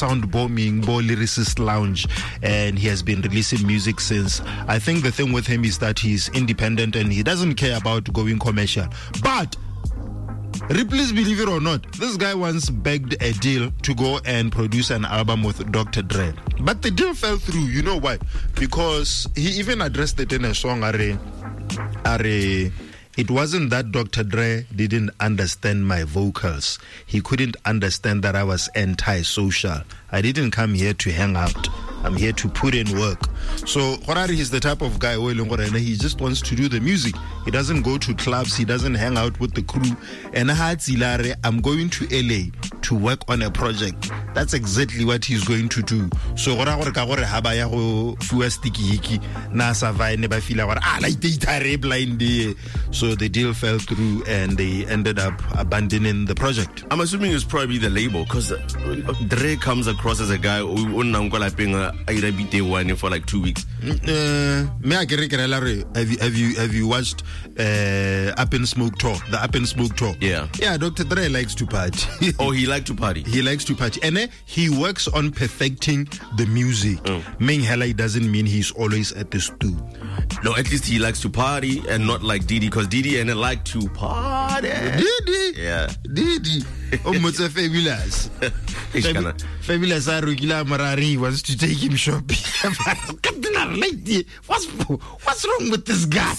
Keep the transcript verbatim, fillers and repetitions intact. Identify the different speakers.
Speaker 1: sound bombing, bo lyricist lounge, and he has been releasing music since. I think the thing with him is that he's independent and he doesn't care about going commercial. But please believe it or not, this guy once begged a deal to go and produce an album with Doctor Dre. But the deal fell through. You know why? Because he even addressed it in a song, Are, Are, it wasn't that Doctor Dre didn't understand my vocals. He couldn't understand that I was anti-social. I didn't come here to hang out. I'm here to put in work. So Horari is the type of guy where he just wants to do the music. He doesn't go to clubs. He doesn't hang out with the crew. And I'm going to L A to work on a project. That's exactly what he's going to do. So so the deal fell through and they ended up abandoning the project.
Speaker 2: I'm assuming it's probably the label, because Dre comes across as a guy who one for like two weeks.
Speaker 1: Uh, have you have you have you watched uh, Up in Smoke Tour? The Up in Smoke Tour.
Speaker 2: Yeah.
Speaker 1: Yeah, Doctor Dre likes to party.
Speaker 2: Oh, he likes to party.
Speaker 1: He likes to party. And uh, he works on perfecting the music.
Speaker 2: Mm.
Speaker 1: Meaning hella doesn't mean he's always at the stool.
Speaker 2: No, at least he likes to party and not like Didi, because Didi and I like to party.
Speaker 1: Didi?
Speaker 2: Yeah.
Speaker 1: Didi. Oh, what's a fabulous. Fab- fabulous Arugila Marari wants to take him shopping. What's, what's wrong with this guy?